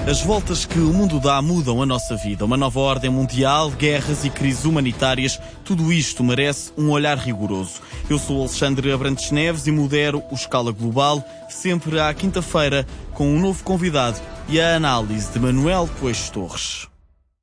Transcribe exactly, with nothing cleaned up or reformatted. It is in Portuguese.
As voltas que o mundo dá mudam a nossa vida. Uma nova ordem mundial, guerras e crises humanitárias, tudo isto merece um olhar rigoroso. Eu sou Alexandre Abrantes Neves e modero o Escala Global, sempre à quinta-feira, com um novo convidado e a análise de Manuel Coelho Torres.